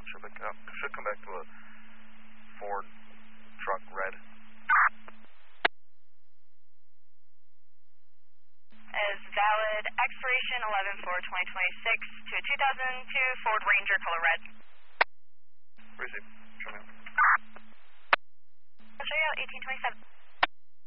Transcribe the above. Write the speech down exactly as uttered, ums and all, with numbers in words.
Should, be, uh, should come back to a Ford truck, red. Is valid expiration eleven four twenty twenty-six to a two thousand two Ford Ranger color red. Receive. Show me out. I'll show you out eighteen twenty-seven.